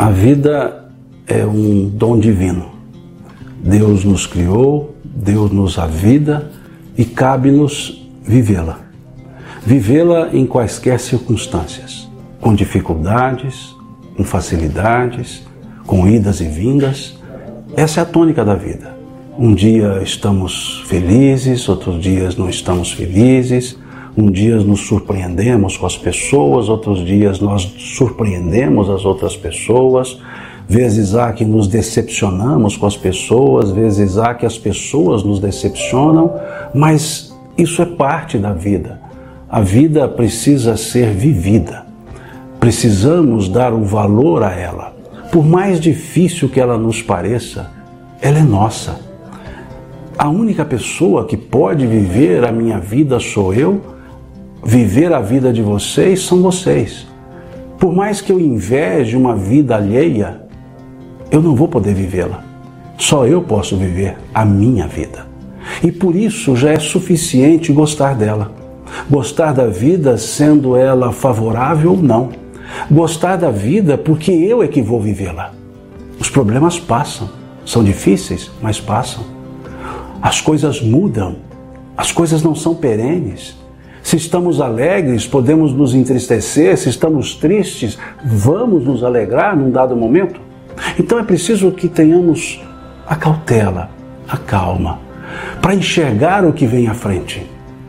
A vida é um dom divino. Deus nos criou, Deus nos dá vida e cabe-nos vivê-la. Vivê-la em quaisquer circunstâncias, com dificuldades, com facilidades, com idas e vindas. Essa é a tônica da vida. Um dia estamos felizes, outros dias não estamos felizes. Um dia nos surpreendemos com as pessoas, outros dias nós surpreendemos as outras pessoas. Vezes há que nos decepcionamos com as pessoas, vezes há que as pessoas nos decepcionam, mas isso é parte da vida. A vida precisa ser vivida. Precisamos dar o valor a ela. Por mais difícil que ela nos pareça, ela é nossa. A única pessoa que pode viver a minha vida sou eu. Viver a vida de vocês são vocês. Por mais que eu inveje uma vida alheia, eu não vou poder vivê-la. Só eu posso viver a minha vida. E por isso já é suficiente gostar dela. Gostar da vida sendo ela favorável ou não. Gostar da vida porque eu é que vou vivê-la. Os problemas passam. São difíceis, mas passam. As coisas mudam. As coisas não são perenes. Se estamos alegres, podemos nos entristecer. Se estamos tristes, vamos nos alegrar num dado momento. Então é preciso que tenhamos a cautela, a calma, para enxergar o que vem à frente.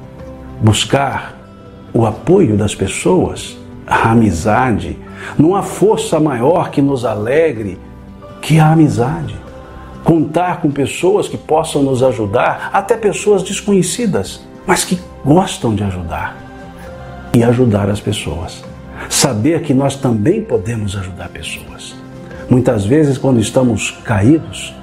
Buscar o apoio das pessoas, a amizade. Não há força maior que nos alegre que a amizade. Contar com pessoas que possam nos ajudar, até pessoas desconhecidas, mas que gostam de ajudar. E ajudar as pessoas. Saber que nós também podemos ajudar pessoas. Muitas vezes, quando estamos caídos,